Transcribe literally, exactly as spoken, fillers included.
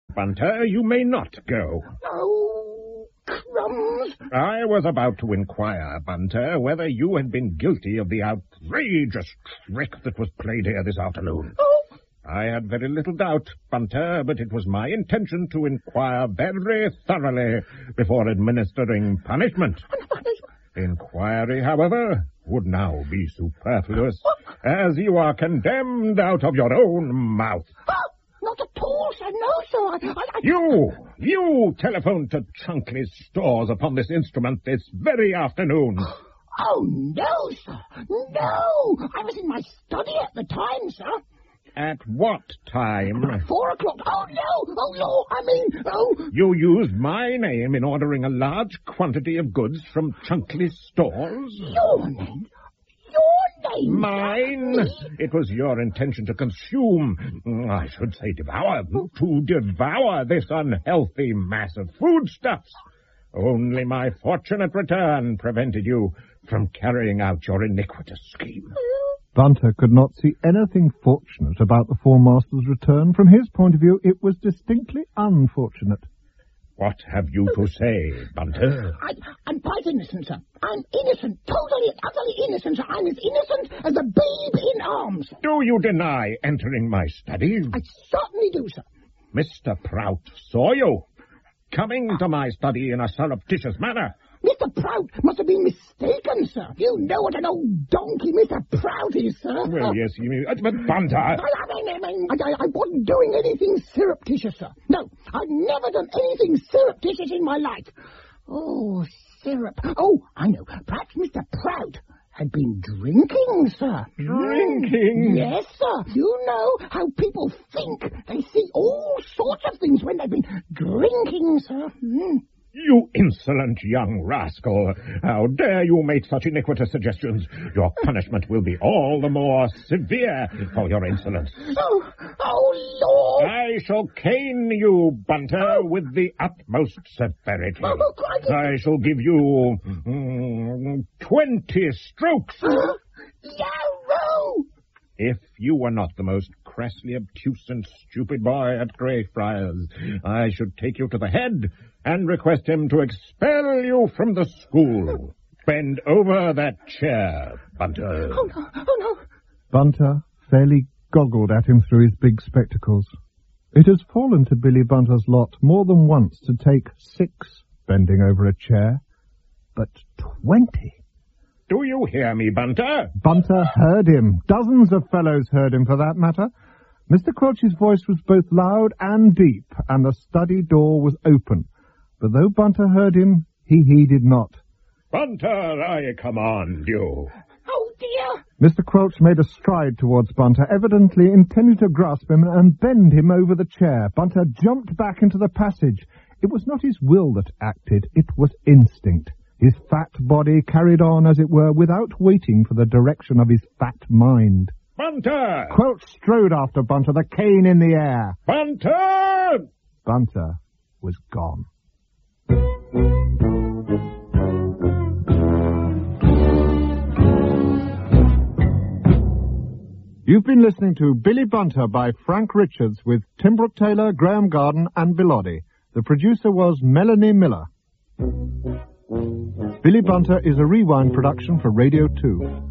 Bunter, you may not go. Oh, crumbs. I was about to inquire, Bunter, whether you had been guilty of the outrageous trick that was played here this afternoon. Oh. I had very little doubt, Bunter, but it was my intention to inquire very thoroughly before administering punishment. Inquiry, however, would now be superfluous, as you are condemned out of your own mouth. Oh, not at all, sir. No, sir. I, I, I... You, you telephoned to Chunkley's stores upon this instrument this very afternoon. Oh, no, sir. No. I was in my study at the time, sir. At what time? About four o'clock. Oh, no. Oh, no. I mean, oh. You used my name in ordering a large quantity of goods from Chunkley's stores? Your name? Your name? Mine? Me? It was your intention to consume, I should say devour, to devour this unhealthy mass of foodstuffs. Only my fortunate return prevented you from carrying out your iniquitous scheme. Bunter could not see anything fortunate about the Four Masters' return. From his point of view, it was distinctly unfortunate. What have you to say, Bunter? I, I'm quite innocent, sir. I'm innocent, totally and utterly innocent, sir. I'm as innocent as a babe in arms. Do you deny entering my study? I certainly do, sir. Mister Prout saw you coming to my study in a surreptitious manner. Mister Prout must have been mistaken, sir. You know what an old donkey Mister Prout is, sir. Well, yes, you mean... Uh, but, Bunter... I, I, mean, I, I, I wasn't doing anything surreptitious, sir. No, I've never done anything surreptitious in my life. Oh, syrup. Oh, I know. Perhaps Mister Prout had been drinking, sir. Drinking? Yes, sir. You know how people think. They see all sorts of things when they've been drinking, sir. Mm. You insolent young rascal! How dare you make such iniquitous suggestions? Your punishment will be all the more severe for your insolence. Oh, oh, Lord! I shall cane you, Bunter, oh. with the utmost severity. Oh, oh, I shall give you mm, twenty strokes. Uh, Yarrow! If you were not the most crassly obtuse and stupid boy at Greyfriars, I should take you to the head and request him to expel you from the school. Bend over that chair, Bunter. Oh, no, oh, no. Bunter fairly goggled at him through his big spectacles. It has fallen to Billy Bunter's lot more than once to take six bending over a chair, but twenty. Do you hear me, Bunter? Bunter heard him. Dozens of fellows heard him, for that matter. Mister Crouch's voice was both loud and deep, and the study door was open. But though Bunter heard him, he heeded not. Bunter, I command you. Oh, dear. Mister Crouch made a stride towards Bunter, evidently intending to grasp him and bend him over the chair. Bunter jumped back into the passage. It was not his will that acted, it was instinct. His fat body carried on, as it were, without waiting for the direction of his fat mind. Bunter! Crouch strode after Bunter, the cane in the air. Bunter! Bunter was gone. You've been listening to Billy Bunter by Frank Richards with Tim Brooke Taylor, Graham Garden and Bilotti. The producer was Melanie Miller. Billy Bunter is a Rewind production for Radio two.